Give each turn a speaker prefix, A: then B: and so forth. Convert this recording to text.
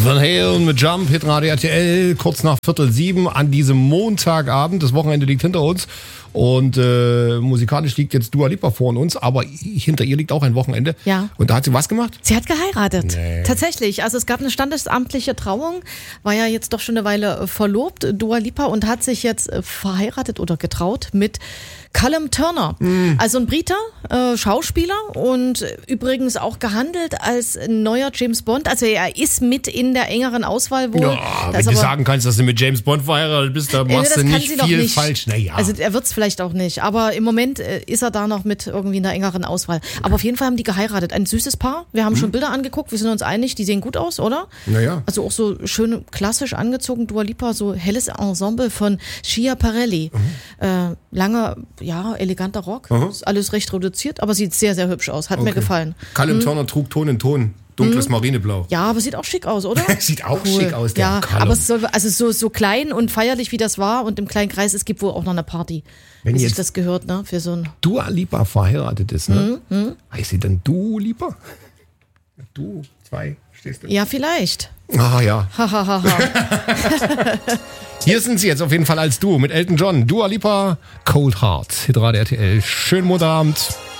A: Van Halen mit Jump, Hitradio RTL, kurz nach 6:45 an diesem Montagabend. Das Wochenende liegt hinter uns und musikalisch liegt jetzt Dua Lipa vor uns, aber hinter ihr liegt auch ein Wochenende.
B: Ja.
A: Und da hat sie was gemacht?
B: Sie hat geheiratet.
A: Nee.
B: Tatsächlich. Also es gab eine standesamtliche Trauung, war ja jetzt doch schon eine Weile verlobt, Dua Lipa, und hat sich jetzt verheiratet oder getraut mit Callum Turner, also ein Briter, Schauspieler und übrigens auch gehandelt als neuer James Bond. Also er ist mit in der engeren Auswahl wohl.
A: Ja, wenn du sagen kannst, dass du mit James Bond verheiratet bist, dann machst du nicht viel falsch. Naja.
B: Also er wird es vielleicht auch nicht, aber im Moment ist er da noch mit irgendwie in der engeren Auswahl. Aber auf jeden Fall haben die geheiratet. Ein süßes Paar. Wir haben schon Bilder angeguckt, wir sind uns einig, die sehen gut aus, oder?
A: Naja.
B: Also auch so schön klassisch angezogen, Dua Lipa, so helles Ensemble von Scia Parelli. Lange, ja, eleganter Rock, ist alles recht reduziert, aber sieht sehr, sehr hübsch aus, hat mir gefallen.
A: Callum Turner trug Ton in Ton, dunkles Marineblau.
B: Ja, aber sieht auch schick aus, oder?
A: Sieht auch schick aus, der
B: ja,
A: Callum.
B: aber es soll, also so klein und feierlich wie das war und im kleinen Kreis, es gibt wohl auch noch eine Party,
A: Wenn
B: wie sich
A: jetzt
B: das gehört, ne, für so ein...
A: Dua Lipa verheiratet ist, ne? Heißt sie dann Du Lipa? Du, zwei, stehst du?
B: Ja, vielleicht.
A: Ah ja.
B: Hahaha.
A: Hier sind sie jetzt auf jeden Fall als Duo mit Elton John, Dua Lipa, Cold Heart, Hitradio RTL. Schönen Montagabend.